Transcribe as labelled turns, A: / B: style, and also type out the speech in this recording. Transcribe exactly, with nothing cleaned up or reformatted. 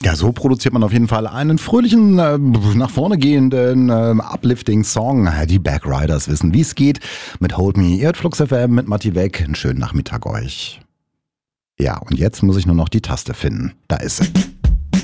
A: Ja, so produziert man auf jeden Fall einen fröhlichen, äh, nach vorne gehenden, äh, uplifting Song. Die Backriders wissen, wie es geht. Mit Hold Me. Ihr hört Flux F M mit Matti Weg. Einen schönen Nachmittag euch. Ja, und jetzt muss ich nur noch die Taste finden. Da ist sie.